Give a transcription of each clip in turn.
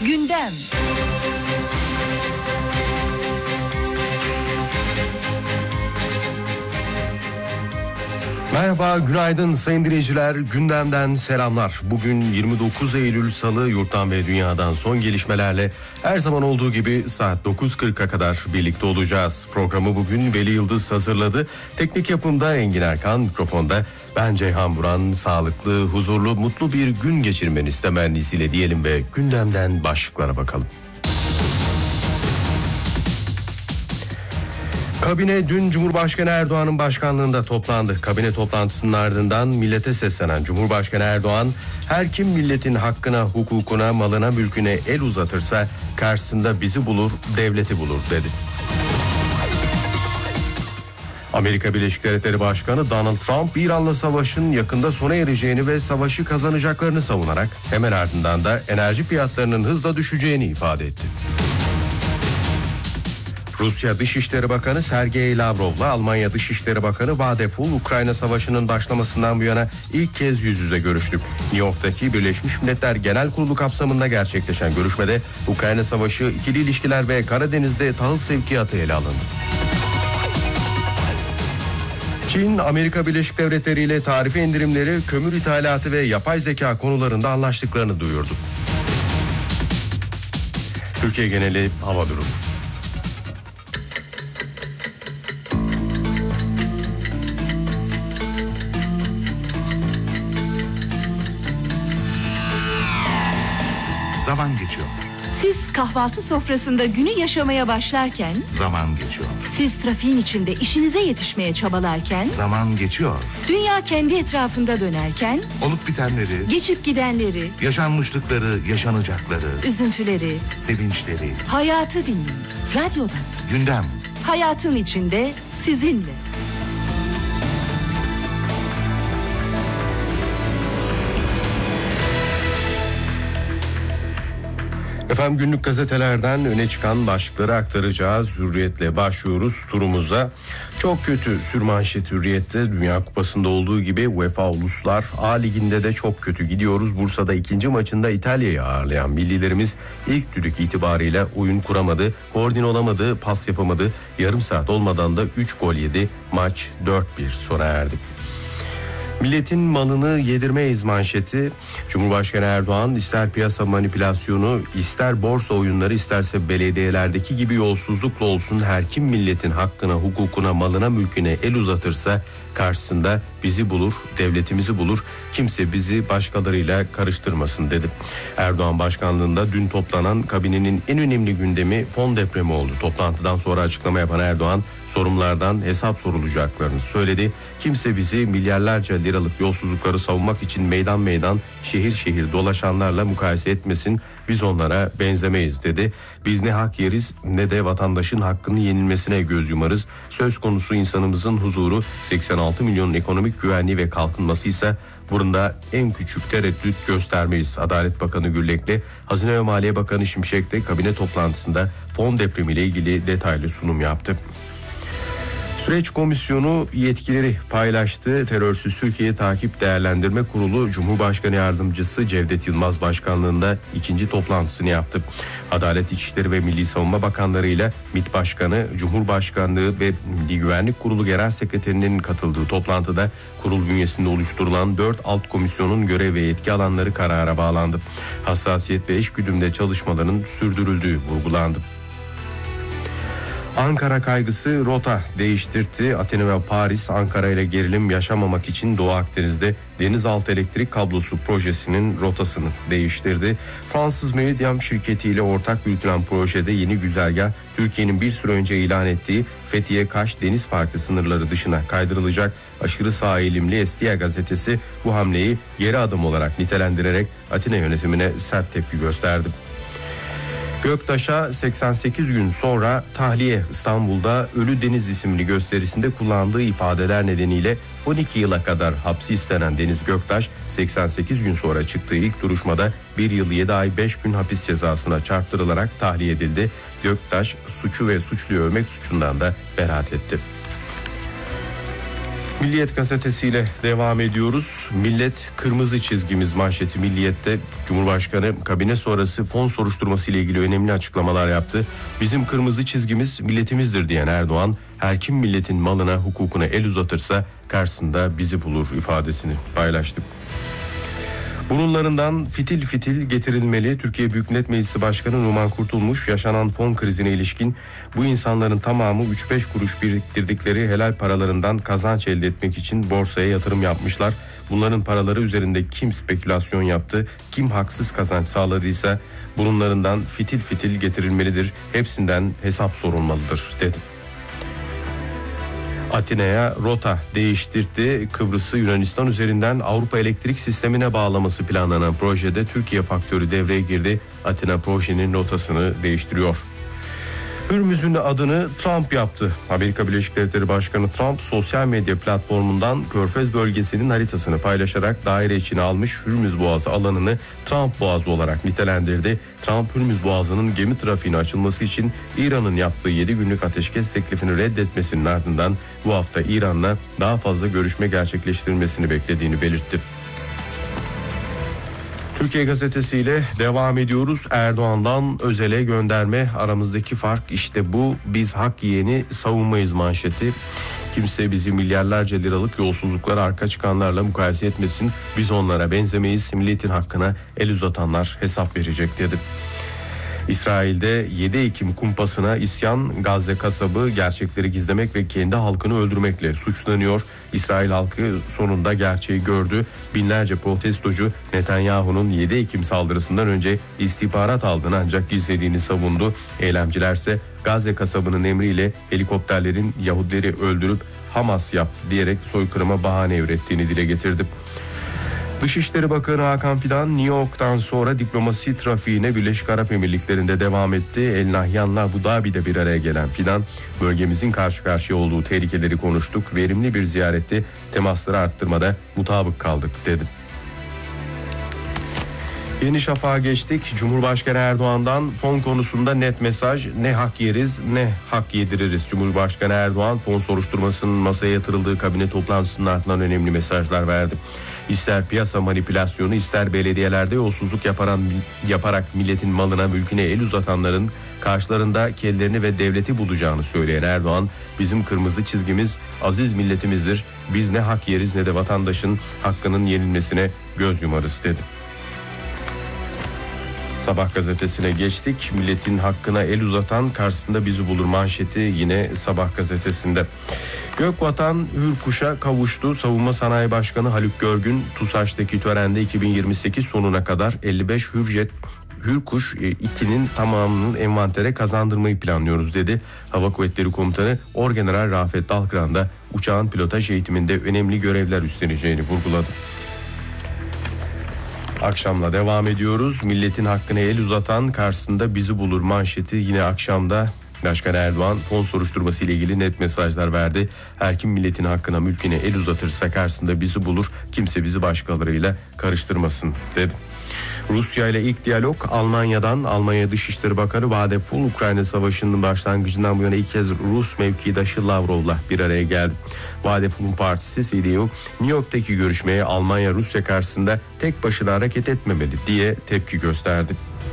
Gündem. Merhaba, günaydın sayın dinleyiciler. Gündemden selamlar. Bugün 29 Eylül Salı, yurttan ve dünyadan son gelişmelerle her zaman olduğu gibi saat 9.40'a kadar birlikte olacağız. Programı bugün Veli Yıldız hazırladı. Teknik yapımda Engin Erkan, mikrofonda ben Ceyhan Buran. Sağlıklı, huzurlu, mutlu bir gün geçirmeniz temennisiyle diyelim ve gündemden başlıklara bakalım. Kabine dün Cumhurbaşkanı Erdoğan'ın başkanlığında toplandı. Kabine toplantısının ardından millete seslenen Cumhurbaşkanı Erdoğan, her kim milletin hakkına, hukukuna, malına, mülküne el uzatırsa karşısında bizi bulur, devleti bulur dedi. Amerika Birleşik Devletleri Başkanı Donald Trump, İran'la savaşın yakında sona ereceğini ve savaşı kazanacaklarını savunarak hemen ardından da enerji fiyatlarının hızla düşeceğini ifade etti. Rusya Dışişleri Bakanı Sergey Lavrov'la Almanya Dışişleri Bakanı Vadeful, Ukrayna Savaşı'nın başlamasından bu yana ilk kez yüz yüze görüştü. New York'taki Birleşmiş Milletler Genel Kurulu kapsamında gerçekleşen görüşmede Ukrayna Savaşı, ikili ilişkiler ve Karadeniz'de tahıl sevkiyatı ele alındı. Çin, Amerika Birleşik Devletleri ile tarife indirimleri, kömür ithalatı ve yapay zeka konularında anlaştıklarını duyurdu. Türkiye geneli hava durumu. Zaman geçiyor. Siz kahvaltı sofrasında günü yaşamaya başlarken, Zaman geçiyor. siz trafiğin içinde işinize yetişmeye çabalarken, Zaman geçiyor. dünya kendi etrafında dönerken, Olup bitenleri, geçip gidenleri, yaşanmışlıkları, yaşanacakları, üzüntüleri, sevinçleri, hayatı dinleyin. Radyodan. gündem. Hayatın içinde sizinle. Efendim, günlük gazetelerden öne çıkan başlıkları aktaracağız. Hürriyetle başlıyoruz turumuza. Çok kötü sürmanşet Hürriyet'te. Dünya Kupası'nda olduğu gibi UEFA Uluslar A Ligi'nde de çok kötü gidiyoruz. Bursa'da ikinci maçında İtalya'yı ağırlayan millilerimiz ilk düdük itibarıyla oyun kuramadı, koordine olamadı, pas yapamadı. Yarım saat olmadan da 3 gol yedi. Maç 4-1 sona erdi. Milletin malını yedirmeyiz manşeti. Cumhurbaşkanı Erdoğan, ister piyasa manipülasyonu, ister borsa oyunları, isterse belediyelerdeki gibi yolsuzlukla olsun, her kim milletin hakkına, hukukuna, malına, mülküne el uzatırsa karşısında bizi bulur, devletimizi bulur. Kimse bizi başkalarıyla karıştırmasın dedi. Erdoğan başkanlığında dün toplanan kabinenin en önemli gündemi fon depremi oldu. Toplantıdan sonra açıklama yapan Erdoğan, sorumlulardan hesap sorulacaklarını söyledi. Kimse bizi milyarlarca liralık yolsuzlukları savunmak için meydan meydan, şehir şehir dolaşanlarla mukayese etmesin. Biz onlara benzemeyiz dedi. Biz ne hak yeriz ne de vatandaşın hakkının yenilmesine göz yumarız. Söz konusu insanımızın huzuru, 86 milyonun ekonomik güvenliği ve kalkınması ise bunda en küçük tereddüt göstermeyiz. Adalet Bakanı Gürlek'le Hazine ve Maliye Bakanı Şimşek de kabine toplantısında fon depremiyle ilgili detaylı sunum yaptı. Süreç Komisyonu yetkileri paylaştı. Terörsüz Türkiye Takip Değerlendirme Kurulu Cumhurbaşkanı Yardımcısı Cevdet Yılmaz başkanlığında ikinci toplantısını yaptı. Adalet, İçişleri ve Milli Savunma Bakanları ile MİT Başkanı, Cumhurbaşkanlığı ve Milli Güvenlik Kurulu Genel Sekreterinin katıldığı toplantıda kurul bünyesinde oluşturulan 4 alt komisyonun görev ve yetki alanları karara bağlandı. Hassasiyet ve eşgüdümle çalışmaların sürdürüldüğü vurgulandı. Ankara kaygısı rota değiştirdi. Atina ve Paris, Ankara ile gerilim yaşamamak için Doğu Akdeniz'de denizaltı elektrik kablosu projesinin rotasını değiştirdi. Fransız Meridiam şirketi ile ortak yürütülen projede yeni güzergah, Türkiye'nin bir süre önce ilan ettiği Fethiye-Kaş Deniz Parkı sınırları dışına kaydırılacak. Aşırı sağ eğilimli Estia gazetesi bu hamleyi geri adım olarak nitelendirerek Atina yönetimine sert tepki gösterdi. Göktaş'a 88 gün sonra tahliye. İstanbul'da Ölü Deniz isimli gösterisinde kullandığı ifadeler nedeniyle 12 yıla kadar hapsi istenen Deniz Göktaş, 88 gün sonra çıktığı ilk duruşmada 1 yıl 7 ay 5 gün hapis cezasına çarptırılarak tahliye edildi. Göktaş suçu ve suçluyu övmek suçundan da beraat etti. Milliyet gazetesiyle devam ediyoruz. Millet kırmızı çizgimiz manşeti Milliyet'te. Cumhurbaşkanı kabine sonrası fon soruşturması ile ilgili önemli açıklamalar yaptı. Bizim kırmızı çizgimiz milletimizdir diyen Erdoğan, her kim milletin malına, hukukuna el uzatırsa karşısında bizi bulur ifadesini paylaştı. Burunlarından fitil fitil getirilmeli. Türkiye Büyük Millet Meclisi Başkanı Numan Kurtulmuş, yaşanan fon krizine ilişkin bu insanların tamamı 3-5 kuruş biriktirdikleri helal paralarından kazanç elde etmek için borsaya yatırım yapmışlar. Bunların paraları üzerinde kim spekülasyon yaptı, kim haksız kazanç sağladıysa burunlarından fitil fitil getirilmelidir. Hepsinden hesap sorulmalıdır dedi. Atina'ya rota değiştirdi. Kıbrıs'ı Yunanistan üzerinden Avrupa elektrik sistemine bağlaması planlanan projede Türkiye faktörü devreye girdi. Atina projenin rotasını değiştiriyor. Hürmüz'ün adını Trump yaptı. Amerika Birleşik Devletleri Başkanı Trump sosyal medya platformundan Körfez bölgesinin haritasını paylaşarak daire içine almış Hürmüz Boğazı alanını Trump Boğazı olarak nitelendirdi. Trump, Hürmüz Boğazı'nın gemi trafiğine açılması için İran'ın yaptığı 7 günlük ateşkes teklifini reddetmesinin ardından bu hafta İran'la daha fazla görüşme gerçekleştirilmesini beklediğini belirtti. Türkiye gazetesiyle devam ediyoruz. Erdoğan'dan Özel'e gönderme, aramızdaki fark işte bu, biz hak yiyeni savunmayız manşeti. Kimse bizi milyarlarca liralık yolsuzluklara arka çıkanlarla mukayese etmesin. Biz onlara benzemeyiz. Milletin hakkına el uzatanlar hesap verecek dedi. İsrail'de 7 Ekim kumpasına isyan, Gazze kasabı gerçekleri gizlemek ve kendi halkını öldürmekle suçlanıyor. İsrail halkı sonunda gerçeği gördü. Binlerce protestocu Netanyahu'nun 7 Ekim saldırısından önce istihbarat aldığını ancak gizlediğini savundu. Eylemcilerse Gazze kasabının emriyle helikopterlerin Yahudileri öldürüp Hamas yaptı diyerek soykırıma bahane ürettiğini dile getirdi. Dışişleri Bakanı Hakan Fidan New York'tan sonra diplomasi trafiğine Birleşik Arap Emirlikleri'nde devam etti. El Nahyan'la Abu Dhabi'de bir araya gelen Fidan, bölgemizin karşı karşıya olduğu tehlikeleri konuştuk. Verimli bir ziyarette temasları arttırmada mutabık kaldık dedi. Yeni Şafak'a geçtik. Cumhurbaşkanı Erdoğan'dan fon konusunda net mesaj, ne hak yeriz ne hak yediririz. Cumhurbaşkanı Erdoğan fon soruşturmasının masaya yatırıldığı kabine toplantısının ardından önemli mesajlar verdi. İster piyasa manipülasyonu, ister belediyelerde yolsuzluk yaparak milletin malına, mülküne el uzatanların karşılarında kendilerini ve devleti bulacağını söyleyen Erdoğan, bizim kırmızı çizgimiz aziz milletimizdir. Biz ne hak yeriz ne de vatandaşın hakkının yenilmesine göz yumarız dedi. Sabah gazetesine geçtik. Milletin hakkına el uzatan karşısında bizi bulur manşeti yine Sabah gazetesinde. Gökvatan Hürkuş'a kavuştu. Savunma Sanayi Başkanı Haluk Görgün, TUSAŞ'taki törende 2028 sonuna kadar 55 Hürkuş 2'nin tamamının envantere kazandırmayı planlıyoruz dedi. Hava Kuvvetleri Komutanı Orgeneral Rafet Dalkıran da uçağın pilotaj eğitiminde önemli görevler üstleneceğini vurguladı. Akşamla devam ediyoruz. Milletin hakkına el uzatan karşısında bizi bulur manşeti yine akşamda. Başkan Erdoğan fon soruşturması ile ilgili net mesajlar verdi. Her kim milletin hakkına, mülküne el uzatırsa karşısında bizi bulur. Kimse bizi başkalarıyla karıştırmasın dedi. Rusya ile ilk diyalog Almanya'dan. Almanya Dışişleri Bakanı Vadeful, Ukrayna Savaşı'nın başlangıcından bu yana ilk kez Rus mevkidaşı Lavrov'la bir araya geldi. Vadeful'un partisi CDU, New York'taki görüşmeye Almanya Rusya karşısında tek başına hareket etmemeli diye tepki gösterdi.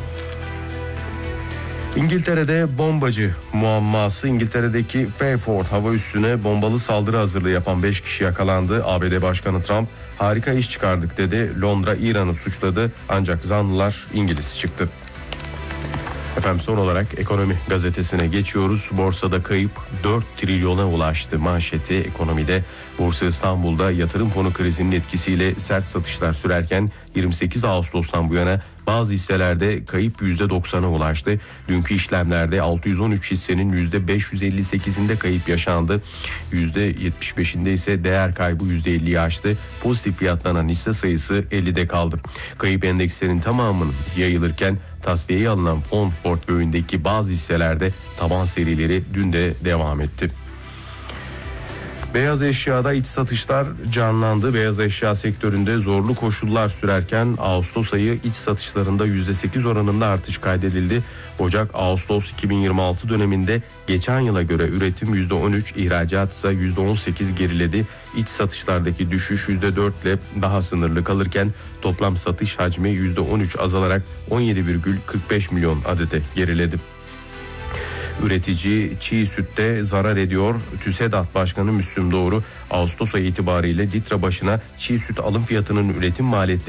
İngiltere'de bombacı muamması. İngiltere'deki Fairford hava üssüne bombalı saldırı hazırlığı yapan 5 kişi yakalandı. ABD Başkanı Trump harika iş çıkardık dedi. Londra İran'ı suçladı ancak zanlılar İngiliz çıktı. Efendim son olarak Ekonomi gazetesine geçiyoruz. Borsada kayıp 4 trilyona ulaştı manşeti ekonomide. Borsa İstanbul'da yatırım fonu krizinin etkisiyle sert satışlar sürerken 28 Ağustos'tan bu yana bazı hisselerde kayıp %90'a ulaştı. Dünkü işlemlerde 613 hissenin %558'inde kayıp yaşandı. %75'inde ise değer kaybı %50'yi aştı. Pozitif fiyatlanan hisse sayısı 50'de kaldı. Kayıp endekslerin tamamının yayılırken tasfiyeye alınan fon portföyündeki bazı hisselerde taban serileri dün de devam etti. Beyaz eşyada iç satışlar canlandı. Beyaz eşya sektöründe zorlu koşullar sürerken Ağustos ayı iç satışlarında %8 oranında artış kaydedildi. Ocak-Ağustos 2026 döneminde geçen yıla göre üretim %13, ihracat ise %18 geriledi. İç satışlardaki düşüş %4 ile daha sınırlı kalırken toplam satış hacmi %13 azalarak 17,45 milyon adete geriledi. Üretici çiğ sütte zarar ediyor. TÜSEDAT Başkanı Müslüm Doğru, Ağustos ayı itibariyle litre başına çiğ süt alım fiyatının üretim maliyetleri